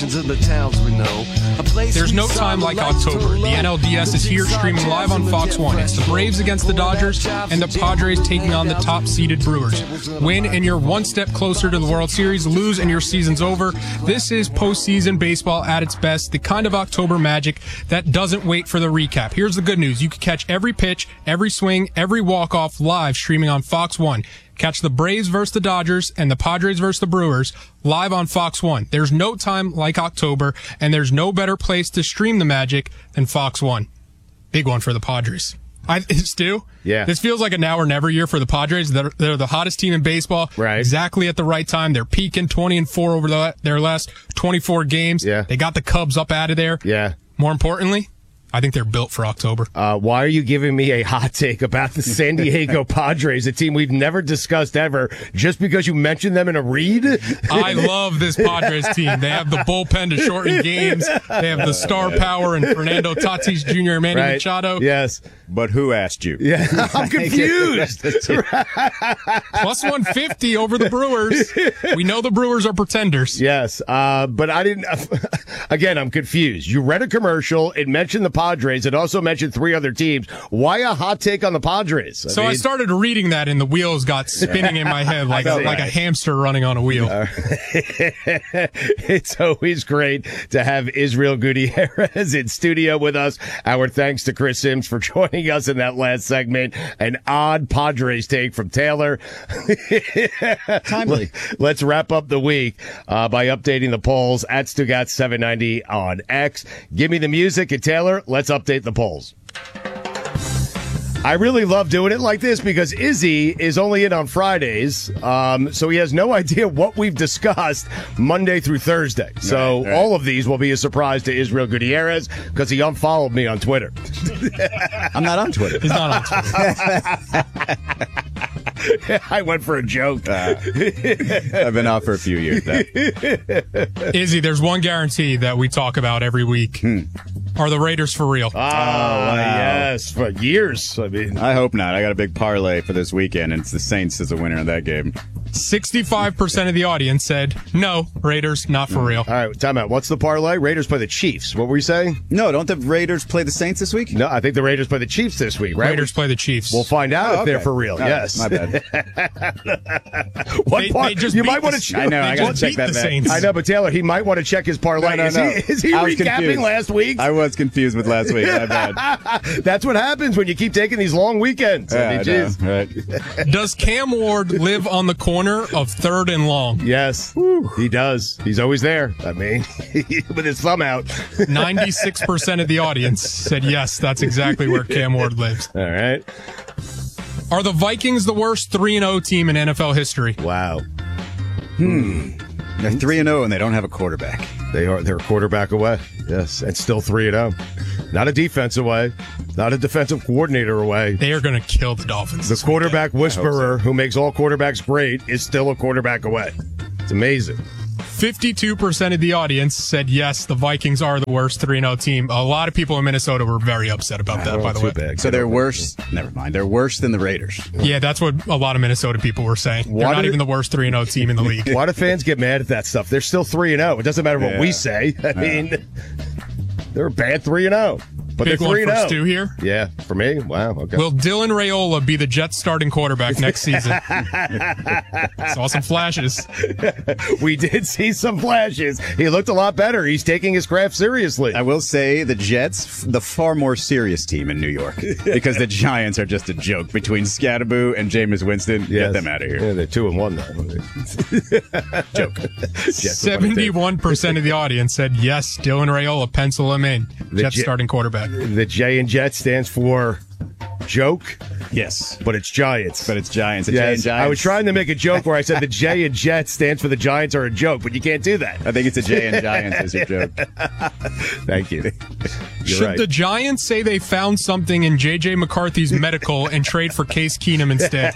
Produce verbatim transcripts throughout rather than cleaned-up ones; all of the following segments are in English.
legends of the towns we know. There's no time like October. The N L D S is here streaming live on Fox one. It's the Braves against the Dodgers and the Padres taking on the top-seeded Brewers. Win and you're one step closer to the World Series. Lose and your season's over. This is postseason baseball at its best, the kind of October magic that doesn't wait for the recap. Here's the good news. You can catch every pitch, every swing, every walk-off live streaming on Fox one. Catch the Braves versus the Dodgers and the Padres versus the Brewers live on Fox one. There's no time like October, and there's no better place to stream the magic than Fox one. Big one for the Padres. I, Stu? Yeah. This feels like a now or never year for the Padres. They're, they're the hottest team in baseball. Right. Exactly at the right time. They're peaking twenty and four over the, their last twenty-four games. Yeah. They got the Cubs up out of there. Yeah. More importantly, I think they're built for October. Uh, why are you giving me a hot take about the San Diego Padres, a team we've never discussed ever, just because you mentioned them in a read? I love this Padres team. They have the bullpen to shorten games. They have the star power in Fernando Tatis Junior and Manny Right. Machado. Yes. But who asked you? Yeah, I'm confused. Plus one fifty over the Brewers. We know the Brewers are pretenders. Yes, uh, but I didn't. Again, I'm confused. You read a commercial. It mentioned the Padres. It also mentioned three other teams. Why a hot take on the Padres? I so mean, I started reading that, and the wheels got spinning in my head like a, like a hamster running on a wheel. Uh, it's always great to have Israel Gutierrez in studio with us. Our thanks to Chris Sims for joining us in that last segment. An odd Padres take from Taylor. Timely. Let's wrap up the week uh, by updating the polls at Stugat seven ninety on X. Give me the music, and Taylor, let's update the polls. I really love doing it like this because Izzy is only in on Fridays, um, so he has no idea what we've discussed Monday through Thursday. So right, right. all of these will be a surprise to Israel Gutierrez because he unfollowed me on Twitter. I'm not on Twitter. He's not on Twitter. I went for a joke. Uh, I've been off for a few years now. Izzy, there's one guarantee that we talk about every week. Hmm. Are the Raiders for real? Oh, wow. Yes, for years. I mean, I hope not. I got a big parlay for this weekend, and it's the Saints as the winner of that game. sixty-five percent of the audience said, no, Raiders, not for real. all right, time out. What's the parlay? Raiders play the Chiefs. What were you saying? No, don't the Raiders play the Saints this week? No, I think the Raiders play the Chiefs this week, right? Raiders play the Chiefs. We'll find out Oh, if okay. they're for real. Oh, yes. my bad. What They- part? they just you beat might want the- to check. I know, They I got to just check beat that the back. Saints. I know, but Taylor, he might want to check his parlay. No, no, is, no. He, is he I was recapping confused. last week? I was confused with last week. My bad. That's what happens when you keep taking these long weekends. Yeah, I mean, I know, geez. right. Does Cam Ward live on the corner of third and long? Yes, he does. He's always there. I mean, with his thumb out. ninety-six percent of the audience said yes, that's exactly where Cam Ward lives. All right. Are the Vikings the worst three and oh team in N F L history? Wow. They're three and zero, and they don't have a quarterback. They are. They're a quarterback away. Yes, and still three and zero. Not a defense away. Not a defensive coordinator away. They are going to kill the Dolphins. The this quarterback weekend. whisperer who makes all quarterbacks great is still a quarterback away. It's amazing. fifty-two percent of the audience said yes, the Vikings are the worst three and oh team. A lot of people in Minnesota were very upset about that, by the Too way. bad. So they're worse. Never mind. They're worse than the Raiders. Yeah, that's what a lot of Minnesota people were saying. They're Why not did- even the worst three and oh team in the league. Why do fans get mad at that stuff? They're still three and zero. It doesn't matter what Yeah. we say. I mean, they're a bad three and zero, but Big they're one three for and Stu zero. here. Yeah, for me. Wow. Okay. Will Dylan Raiola be the Jets starting quarterback next season? Saw some flashes. We did see some flashes. He looked a lot better. He's taking his craft seriously. I will say the Jets, the far more serious team in New York, because the Giants are just a joke between Scatterboo and Jameis Winston. Yes. Get them out of here. Yeah, they're two and one now. Joke. seventy-one percent of the audience said yes, Dylan Raiola, pencil him in. The Jets Jet- starting quarterback. The J in Jet stands for joke, Yes. but it's Giants. But it's Giants. The J and Yes, Giants. I was trying to make a joke where I said the J in Jet stands for the Giants are a joke, but you can't do that. I think it's a J and Giants is your joke. Thank you. You're Should right. the Giants say they found something in J J McCarthy's medical and trade for Case Keenum instead?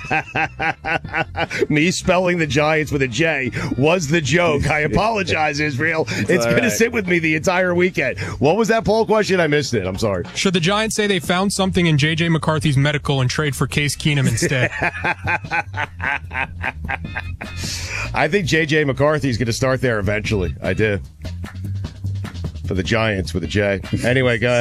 Me spelling the Giants with a J was the joke. I apologize, Israel. It's all going to right. sit with me the entire weekend. What was that poll question? I missed it. I'm sorry. Should the Giants say they found something in J J McCarthy's medical and trade for Case Keenum instead? I think J J McCarthy's going to start there eventually. I do. for the Giants with a J. Anyway, go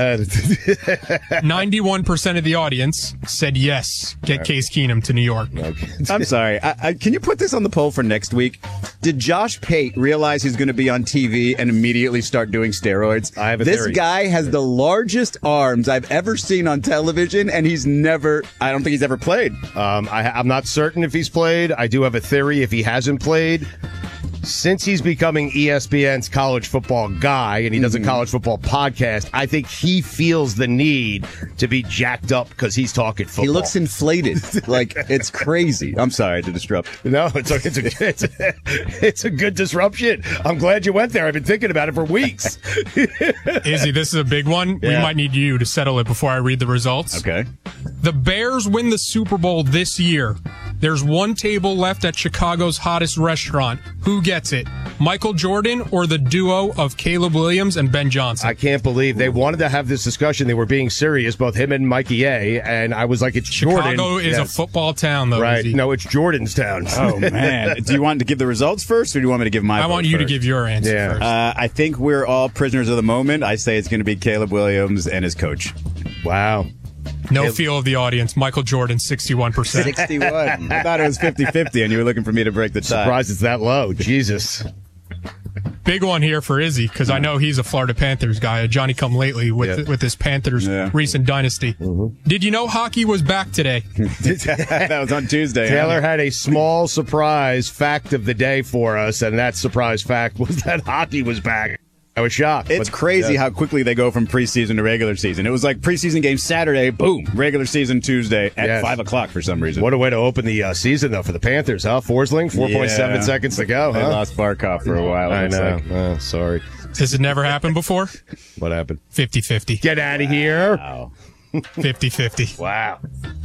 ahead. ninety-one percent of the audience said yes. Get Case Keenum to New York. Okay. I'm sorry. I, I, can you put this on the poll for next week? Did Josh Pate realize he's going to be on T V and immediately start doing steroids? I have a This theory. guy has the largest arms I've ever seen on television, and he's never, I don't think he's ever played. Um, I, I'm not certain if he's played. I do have a theory if he hasn't played. Since he's becoming E S P N's college football guy and he does a college football podcast, I think he feels the need to be jacked up because he's talking football. He looks inflated. Like, it's crazy. I'm sorry to disrupt. No, it's a, it's, a, it's, a, it's a good disruption. I'm glad you went there. I've been thinking about it for weeks. Izzy, this is a big one. We Yeah. might need you to settle it before I read the results. Okay. The Bears win the Super Bowl this year. There's one table left at Chicago's hottest restaurant. Who gets it? Michael Jordan or the duo of Caleb Williams and Ben Johnson? I can't believe they wanted to have this discussion. They were being serious, both him and Mikey A. And I was like, it's Jordan. Chicago is Yes. a football town, though. Right. Izzy. No, it's Jordan's town. Oh, man. Do you want to give the results first, or do you want me to give my I vote want you to first? give your answer Yeah. first. Uh, I think we're all prisoners of the moment. I say it's going to be Caleb Williams and his coach. Wow. no feel of the audience. Michael Jordan, sixty-one percent. sixty-one. I thought it was fifty-fifty, and you were looking for me to break the tie. Surprised it's that low. Jesus. Big one here for Izzy, because I know he's a Florida Panthers guy, a Johnny come lately with Yeah. with his Panthers Yeah. recent dynasty. Did you know hockey was back today? That was on Tuesday. huh? Taylor had a small surprise fact of the day for us, and that surprise fact was that hockey was back. I was shocked. It's but- crazy yeah. how quickly they go from preseason to regular season. It was like preseason game Saturday, boom, regular season Tuesday at Yes. five o'clock for some reason. What a way to open the uh, season, though, for the Panthers, huh? Forsling, four point seven Yeah. seconds to go, They huh? lost Barkov for a while. it I looks know. like. Oh, sorry. This had never happened before. What happened? fifty-fifty. Get out of here. Wow. fifty-fifty. Wow.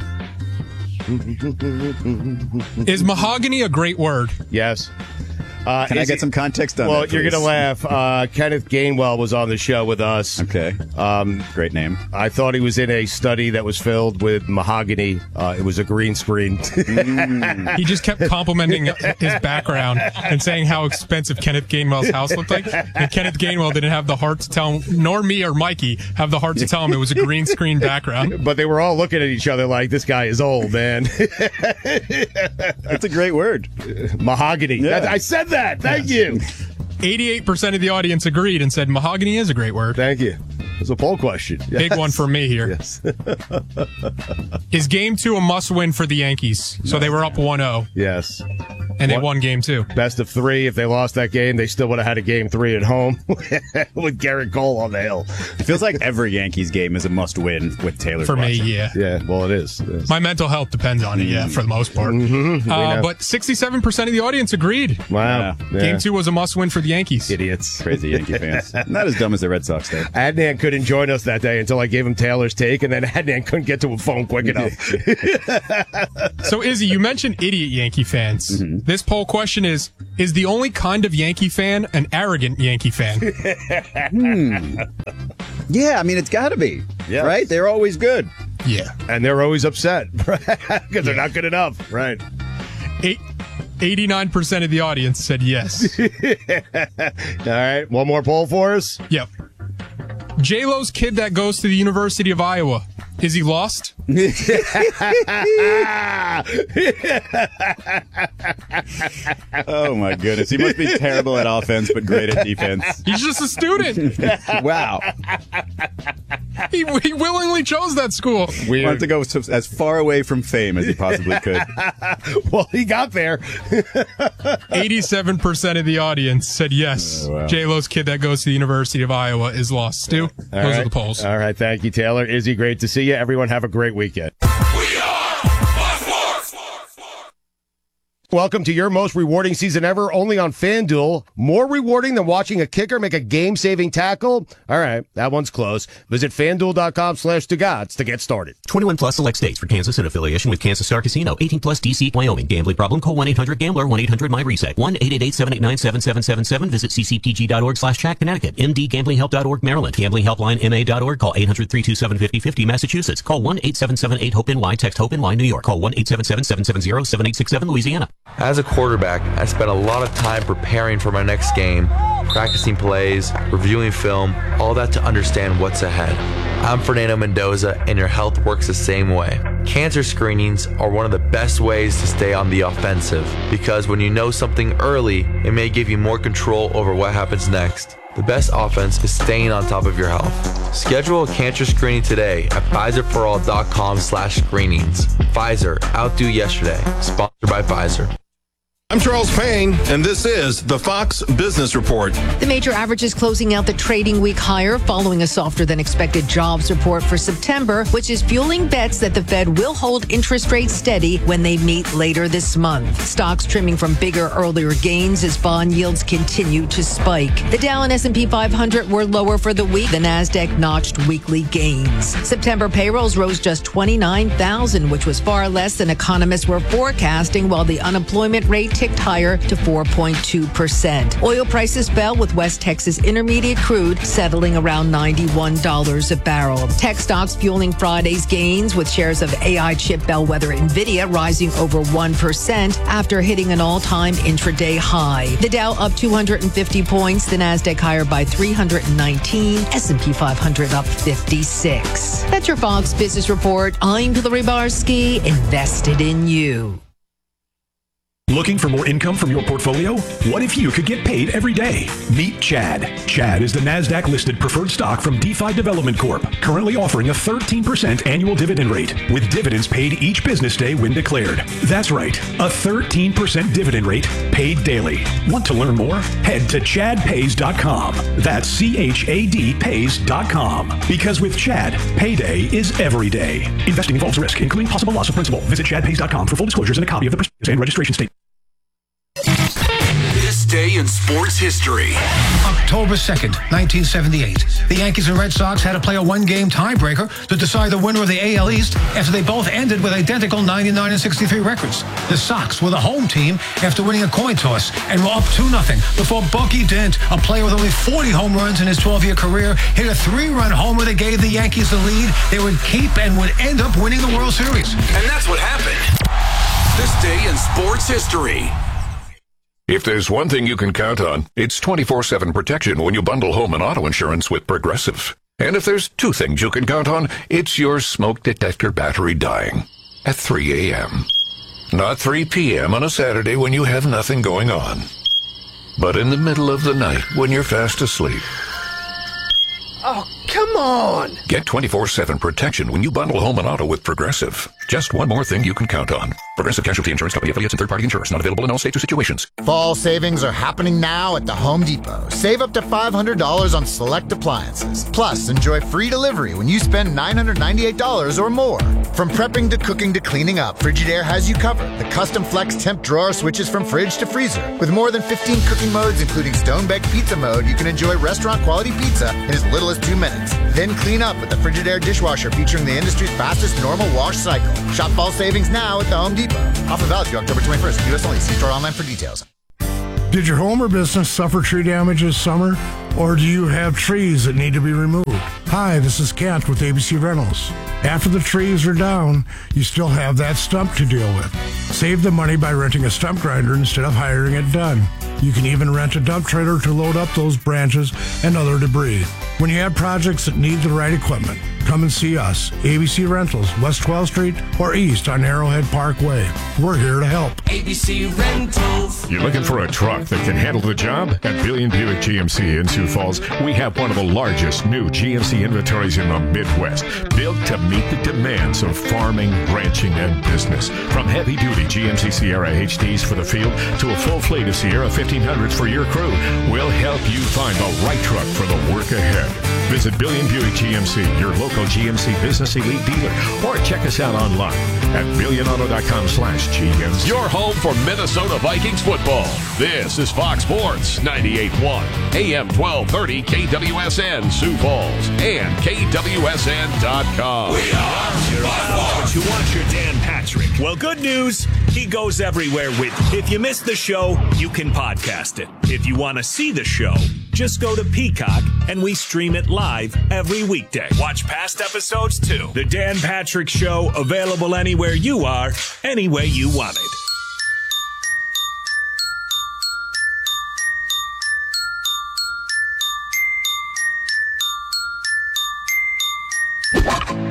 Is mahogany a great word? Yes. Uh, Can I is get it- some context on Well, that, you're please? going to laugh. Uh, Kenneth Gainwell was on the show with us. Okay. Um, Great name. I thought he was in a study that was filled with mahogany. Uh, it was a green screen. He just kept complimenting his background and saying how expensive Kenneth Gainwell's house looked like. And Kenneth Gainwell didn't have the heart to tell him, nor me or Mikey have the heart to tell him it was a green screen background. But they were all looking at each other like, this guy is old, man. That's a great word. Mahogany. Yeah. That- I said that. Thank you. eighty-eight percent of the audience agreed and said mahogany is a great word. Thank you. It's a poll question. Big Yes. one for me here. Yes. Is game two a must win for the Yankees? So they were up one oh Yes. and they What? won game two. Best of three. If they lost that game, they still would have had a game three at home with Garrett Cole on the hill. It feels like every Yankees game is a must-win with Taylor. For me, watching. yeah. Yeah, well, it is. It is. My mental health depends on it, yeah, for the most part. Mm-hmm. Uh, know. but sixty-seven percent of the audience agreed. Wow. Yeah. Game two was a must win for the Yankees. Idiots. Crazy Yankee fans. Not as dumb as the Red Sox, though. Adnan couldn't join us that day until I gave him Taylor's take, and then Adnan couldn't get to a phone quick enough. So, Izzy, you mentioned idiot Yankee fans. Mm-hmm. This poll question is, is the only kind of Yankee fan an arrogant Yankee fan? Yeah, I mean, it's got to be. Yes. Right? They're always good. Yeah. And they're always upset because they're not good enough. Right. Eight, eighty-nine percent of the audience said yes. All right. One more poll for us. Yep. J-Lo's kid that goes to the University of Iowa, is he lost? Oh, my goodness. He must be terrible at offense, but great at defense. He's just a student. Wow. he, he willingly chose that school. He wanted to go so- as far away from fame as he possibly could. Well, he got there. eighty-seven percent of the audience said yes. Oh, wow. J-Lo's kid that goes to the University of Iowa is lost. Stu, All those right. are the polls. All right. Thank you, Taylor. Izzy, great to see you. Everyone have a great weekend. Welcome to your most rewarding season ever, only on FanDuel. More rewarding than watching a kicker make a game-saving tackle? All right, that one's close. Visit FanDuel.com slash Stugotz to get started. twenty-one plus select states for Kansas in affiliation with Kansas Star Casino. eighteen plus D C, Wyoming. Gambling problem? Call one eight hundred gambler, one eight hundred my reset. one eight eight eight, seven eight nine, seven seven seven seven. Visit ccpg.org slash chat Connecticut. M D Gambling Help dot org Maryland. Gambling Helpline M A dot org. Call eight hundred, three two seven, five oh five oh Massachusetts. Call one eight seven seven eight hope N Y. Text HOPE-N Y New York. Call one eight seven seven, seven seven zero, seven eight six seven Louisiana. As a quarterback, I spent a lot of time preparing for my next game, practicing plays, reviewing film, all that to understand what's ahead. I'm Fernando Mendoza, and your health works the same way. Cancer screenings are one of the best ways to stay on the offensive, because when you know something early, it may give you more control over what happens next. The best offense is staying on top of your health. Schedule a cancer screening today at Pfizer For All dot com slash screenings. Pfizer, outdo yesterday. Sponsored by Pfizer. I'm Charles Payne, and this is the Fox Business Report. The major averages closing out the trading week higher following a softer than expected jobs report for September, which is fueling bets that the Fed will hold interest rates steady when they meet later this month. Stocks trimming from bigger earlier gains as bond yields continue to spike. The Dow and S and P five hundred were lower for the week. The Nasdaq notched weekly gains. September payrolls rose just twenty-nine thousand, which was far less than economists were forecasting, while the unemployment rate ticked higher to four point two percent. Oil prices fell, with West Texas Intermediate crude settling around ninety-one dollars a barrel. Tech stocks fueling Friday's gains, with shares of A I chip bellwether Nvidia rising over one percent after hitting an all-time intraday high. The Dow up two hundred fifty points, the Nasdaq higher by three hundred nineteen, S and P five hundred up fifty-six. That's your Fox Business Report. I'm Hillary Barsky, invested in you. Looking for more income from your portfolio? What if you could get paid every day? Meet Chad. Chad is the NASDAQ-listed preferred stock from DeFi Development Corp, currently offering a thirteen percent annual dividend rate, with dividends paid each business day when declared. That's right, a thirteen percent dividend rate paid daily. Want to learn more? Head to chad pays dot com. That's C H A D pays dot com. Because with Chad, payday is every day. Investing involves risk, including possible loss of principal. Visit chad pays dot com for full disclosures and a copy of the prospectus and registration statement. This day in sports history. October second, nineteen seventy-eight. The Yankees and Red Sox had to play a one-game tiebreaker to decide the winner of the A L East after they both ended with identical ninety-nine and sixty-three records. The Sox were the home team after winning a coin toss and were up two nothing before Bucky Dent, a player with only forty home runs in his twelve-year career, hit a three-run homer that gave the Yankees the lead. They would keep and would end up winning the World Series. And that's what happened. This day in sports history. If there's one thing you can count on, it's twenty-four seven protection when you bundle home and auto insurance with Progressive. And if there's two things you can count on, it's your smoke detector battery dying at three a.m. Not three p.m. on a Saturday when you have nothing going on, but in the middle of the night when you're fast asleep. Oh, come on! Get twenty-four seven protection when you bundle home and auto with Progressive. Just one more thing you can count on. Progressive Casualty Insurance Company, affiliates, and third-party insurers. Not available in all states or situations. Fall savings are happening now at the Home Depot. Save up to five hundred dollars on select appliances. Plus, enjoy free delivery when you spend nine hundred ninety-eight dollars or more. From prepping to cooking to cleaning up, Frigidaire has you covered. The custom flex temp drawer switches from fridge to freezer. With more than fifteen cooking modes, including stone-baked pizza mode, you can enjoy restaurant-quality pizza in as little as two minutes. Then clean up with the Frigidaire dishwasher featuring the industry's fastest normal wash cycle. Shop fall savings now at the Home Depot. Offer valid through October twenty-first. U S only. See store online for details. Did your home or business suffer tree damage this summer? Or do you have trees that need to be removed? Hi, this is Kent with A B C Rentals. After the trees are down, you still have that stump to deal with. Save the money by renting a stump grinder instead of hiring it done. You can even rent a dump trailer to load up those branches and other debris. When you have projects that need the right equipment, come and see us. A B C Rentals, West twelfth Street or East on Arrowhead Parkway. We're here to help. A B C Rentals. You're looking for a truck that can handle the job? At Billion Buick G M C in Sioux Falls, we have one of the largest new G M C inventories in the Midwest, built to meet the demands of farming, ranching, and business. From heavy-duty G M C Sierra H Ds for the field to a full fleet of Sierra fifteen hundreds for your crew, we'll help you find the right truck for the work ahead. Visit Billion Buick G M C, your local G M C Business Elite dealer, or check us out online at billion auto dot com slash G M C. Your home for Minnesota Vikings football. This is Fox Sports ninety-eight point one, A M twelve thirty K W S N Sioux Falls and K W S N dot com. We are But you want your Dan Patrick. Well, good news. He goes everywhere with If you missed the show, you can podcast it. If you want to see the show, just go to Peacock and we stream it live every weekday. Watch past episodes too. The Dan Patrick Show, available anywhere you are, any way you want it.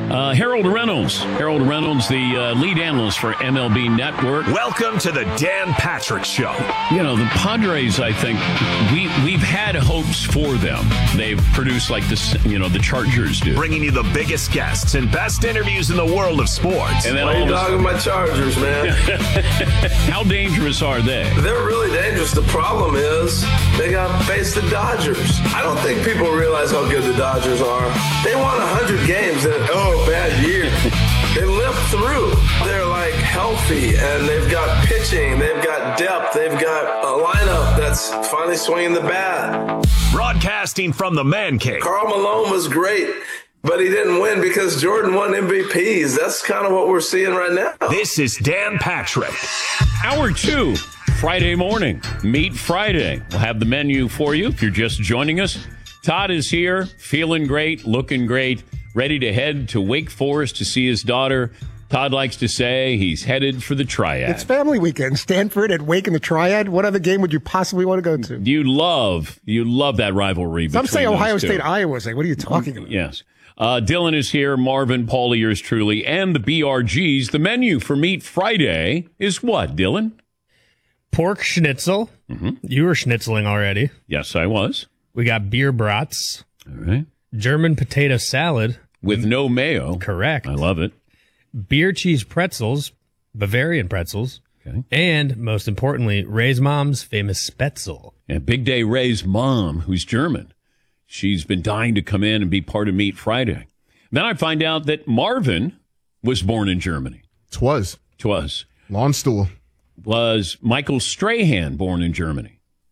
Uh, Harold Reynolds. Harold Reynolds, the uh, lead analyst for M L B Network. Welcome to the Dan Patrick Show. You know, the Padres, I think, we, we've had hopes for them. They've produced like this, you know, the Chargers do. Bringing you the biggest guests and best interviews in the world of sports. And then Why are you dogging my Chargers, man? How dangerous are they? They're really dangerous. The problem is they got to face the Dodgers. I don't think people realize how good the Dodgers are. They won one hundred games and, oh, bad year. They limped through. They're like healthy and they've got pitching. They've got depth. They've got a lineup that's finally swinging the bat. Broadcasting from the man cave. Karl Malone was great, but he didn't win because Jordan won M V Ps. That's kind of what we're seeing right now. This is Dan Patrick. Hour two, Friday morning. Meet Friday. We'll have the menu for you if you're just joining us. Todd is here, feeling great, looking great, ready to head to Wake Forest to see his daughter. Todd likes to say he's headed for the Triad. It's family weekend. Stanford at Wake in the Triad. What other game would you possibly want to go to? You love, you love that rivalry. Some say Ohio those two. State, Iowa. Say, what are you talking about? Yes. Uh, Dylan is here, Marvin, Paulie, yours truly, and the B R Gs. The menu for Meet Friday is what, Dylan? Pork schnitzel. Mm-hmm. You were schnitzeling already. Yes, I was. We got beer brats. All right. German potato salad. With no mayo. Correct. I love it. Beer cheese pretzels, Bavarian pretzels. Okay. And, most importantly, Ray's mom's famous Spätzle. And Big Day Ray's mom, who's German. She's been dying to come in and be part of Meet Friday. Then I find out that Marvin was born in Germany. Twas. Twas. Lawn stool. Was Michael Strahan born in Germany?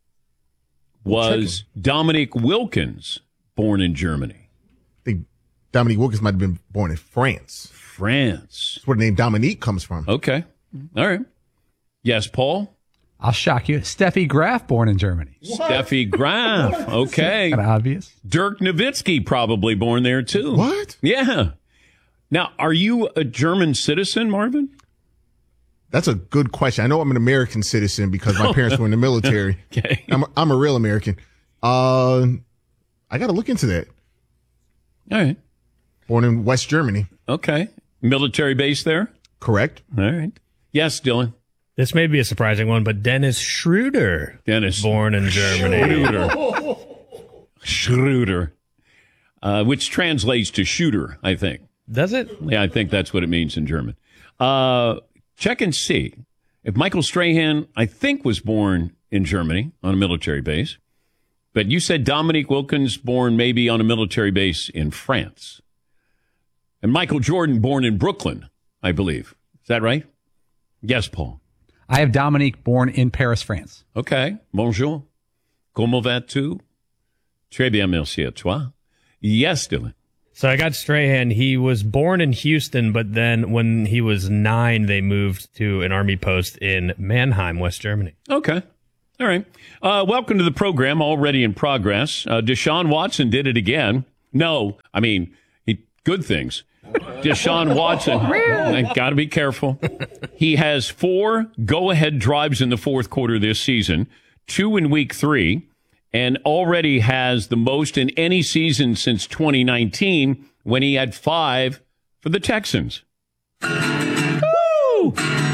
Was Dominique Wilkins born in Germany? I think Dominique Wilkins might have been born in France. France. That's where the name Dominique comes from. Okay. All right. Yes, Paul? I'll shock you. Steffi Graf, born in Germany. What? Steffi Graf. Okay. Kind of obvious. Dirk Nowitzki, probably born there, too. What? Yeah. Now, are you a German citizen, Marvin? That's a good question. I know I'm an American citizen because my parents were in the military. Okay. I'm a, I'm a real American. Uh, I got to look into that. All right. Born in West Germany. Okay. Military base there? Correct. All right. Yes, Dylan. This may be a surprising one, but Dennis Schroeder. Dennis. Born in Germany. Schroeder. Schroeder. Uh, which translates to shooter, I think. Does it? Yeah, I think that's what it means in German. Uh, check and see. If Michael Strahan, I think, was born in Germany on a military base, but you said Dominique Wilkins born maybe on a military base in France. And Michael Jordan born in Brooklyn, I believe. Is that right? Yes, Paul. I have Dominique born in Paris, France. Okay. Bonjour. Comment vas-tu? Très bien, merci à toi. Yes, Dylan. So I got Strahan. He was born in Houston, but then when he was nine, they moved to an army post in Mannheim, West Germany. Okay. All right. Uh, welcome to the program, already in progress. Uh, Deshaun Watson did it again. No, I mean, he, good things. Deshaun Watson, I got to be careful. He has four go-ahead drives in the fourth quarter this season, two in week three, and already has the most in any season since twenty nineteen when he had five for the Texans. Woo!